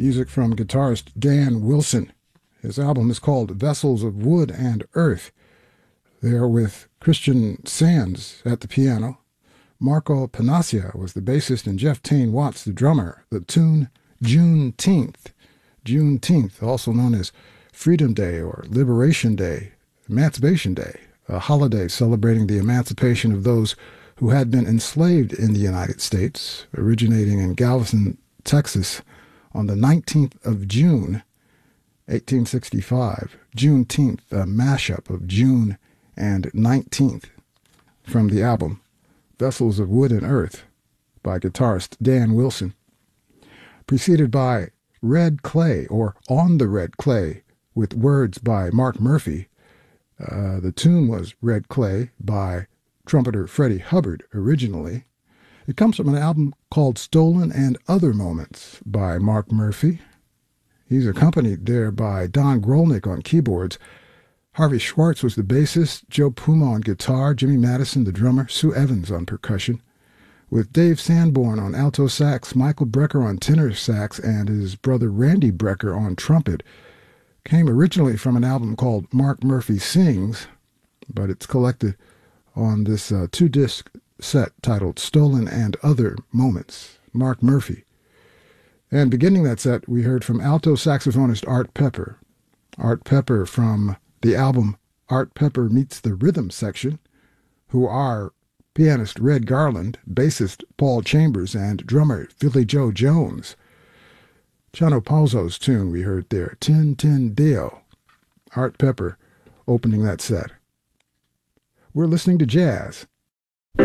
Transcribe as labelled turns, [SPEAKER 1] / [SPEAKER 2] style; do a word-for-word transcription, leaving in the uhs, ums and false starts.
[SPEAKER 1] Music from guitarist Dan Wilson. His album is called Vessels of Wood and Earth. There with Christian Sands at the piano. Marco Panaccia was the bassist and Jeff Tain Watts the drummer. The tune Juneteenth. Juneteenth, also known as Freedom Day or Liberation Day, Emancipation Day, a holiday celebrating the emancipation of those who had been enslaved in the United States, originating in Galveston, Texas, on the nineteenth of June, eighteen sixty-five. Juneteenth, a mashup of June and nineteenth, from the album Vessels of Wood and Earth by guitarist Dan Wilson. Preceded by Red Clay, or On the Red Clay, with words by Mark Murphy. Uh, the tune was Red Clay by trumpeter Freddie Hubbard originally. It comes from an album called Stolen and Other Moments by Mark Murphy. He's accompanied there by Don Grolnick on keyboards. Harvey Schwartz was the bassist, Joe Puma on guitar, Jimmy Madison the drummer, Sue Evans on percussion, with Dave Sanborn on alto sax, Michael Brecker on tenor sax, and his brother Randy Brecker on trumpet. Came originally from an album called Mark Murphy Sings, but it's collected on this uh, two-disc set titled Stolen and Other Moments, Mark Murphy. And beginning that set, we heard from alto saxophonist Art Pepper. Art Pepper from the album Art Pepper Meets the Rhythm Section, who are pianist Red Garland, bassist Paul Chambers, and drummer Philly Joe Jones. Chano Pauzo's tune we heard there, Tin Tin Dio. Art Pepper opening that set. We're listening to jazz